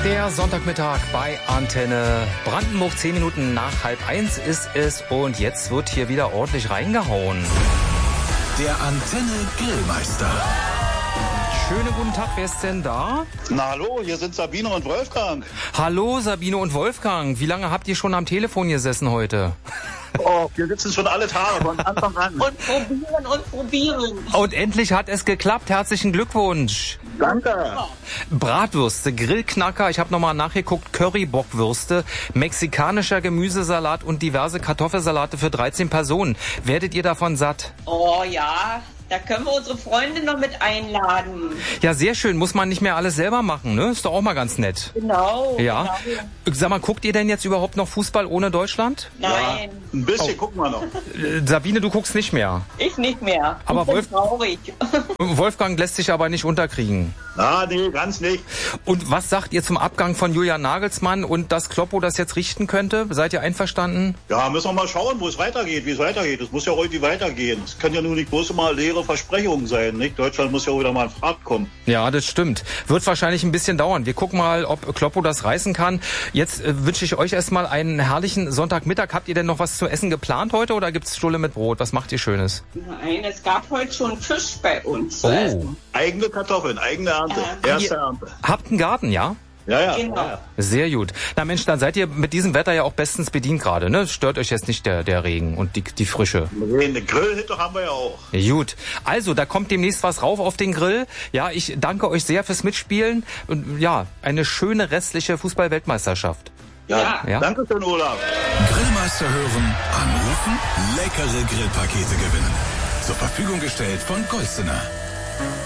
Der Sonntagmittag bei Antenne Brandenburg, 10 Minuten nach 12:30 ist es und jetzt wird hier wieder ordentlich reingehauen. Der Antenne Grillmeister. Schönen guten Tag, wer ist denn da? Na hallo, hier sind Sabine und Wolfgang. Hallo Sabine und Wolfgang, wie lange habt ihr schon am Telefon gesessen heute? Oh, wir sitzen schon alle Tage von Anfang an. Und probieren. Und endlich hat es geklappt, herzlichen Glückwunsch. Danke. Bratwürste, Grillknacker, ich habe nochmal nachgeguckt, Currybockwürste, mexikanischer Gemüsesalat und diverse Kartoffelsalate für 13 Personen. Werdet ihr davon satt? Oh ja, da können wir unsere Freunde noch mit einladen. Ja, sehr schön, muss man nicht mehr alles selber machen, ne? Ist doch auch mal ganz nett. Genau. Ja. Genau. Sag mal, guckt ihr denn jetzt überhaupt noch Fußball ohne Deutschland? Nein, Ein bisschen gucken wir noch. Sabine, du guckst nicht mehr. ich nicht mehr. Aber ich bin Wolf- traurig. Wolfgang lässt sich aber nicht unterkriegen. Na, nee, ganz nicht. Und was sagt ihr zum Abgang von Julian Nagelsmann und dass Kloppo das jetzt richten könnte? Seid ihr einverstanden? Ja, müssen wir mal schauen, wo es weitergeht, wie es weitergeht. Es muss ja irgendwie weitergehen. Es können ja nur nicht bloß immer leere Versprechungen sein, nicht? Deutschland muss ja auch wieder mal in Fahrt kommen. Ja, das stimmt. Wird wahrscheinlich ein bisschen dauern. Wir gucken mal, ob Kloppo das reißen kann. Jetzt wünsche ich euch erstmal einen herrlichen Sonntagmittag. Habt ihr denn noch was zu essen geplant heute oder gibt's Stulle mit Brot? Was macht ihr Schönes? Nein, es gab heute schon Fisch bei uns. Oh. Eigene Kartoffeln, eigene Ernte. Erste Ernte. Habt einen Garten, ja? Ja. Genau. Ja. Sehr gut. Na Mensch, dann seid ihr mit diesem Wetter ja auch bestens bedient gerade, ne? Stört euch jetzt nicht der Regen und die Frische. Eine Grillhütte haben wir ja auch. Gut. Also, da kommt demnächst was rauf auf den Grill. Ja, ich danke euch sehr fürs Mitspielen und ja, eine schöne restliche Fußball-Weltmeisterschaft. Ja. Ja. Danke schön, Olaf. Grillmeister hören, anrufen, leckere Grillpakete gewinnen. Zur Verfügung gestellt von Golstener.